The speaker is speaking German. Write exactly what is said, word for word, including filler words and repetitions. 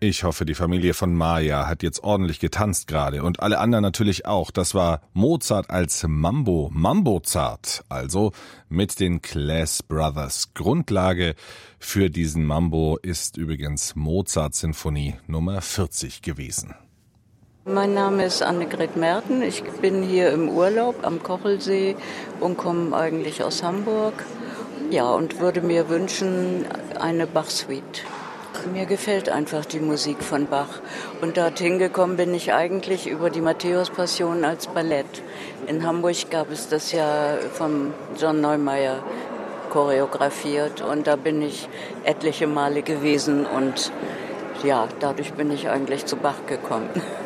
Ich hoffe, die Familie von Maja hat jetzt ordentlich getanzt gerade und alle anderen natürlich auch. Das war Mozart als Mambo, Mambozart, also mit den Class Brothers. Grundlage für diesen Mambo ist übrigens Mozart-Sinfonie Nummer vierzig gewesen. Mein Name ist Annegret Merten. Ich bin hier im Urlaub am Kochelsee und komme eigentlich aus Hamburg. Ja, und würde mir wünschen eine Bach-Suite. Mir gefällt einfach die Musik von Bach. Und dorthin gekommen bin ich eigentlich über die Matthäus-Passion als Ballett. In Hamburg gab es das ja von John Neumeier choreografiert. Und da bin ich etliche Male gewesen. Und ja, dadurch bin ich eigentlich zu Bach gekommen.